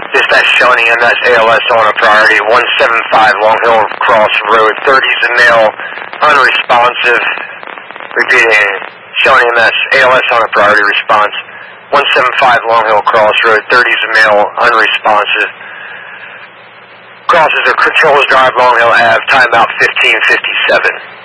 Dispatch Shawnee MS ALS on a priority, 175 Long Hill Cross Road, 30's a male, unresponsive. Repeating, Shawnee MS ALS on a priority response, 175 Long Hill Cross Road, 30's a male, unresponsive. Crosses or controls drive Long Hill Ave, timeout 1557.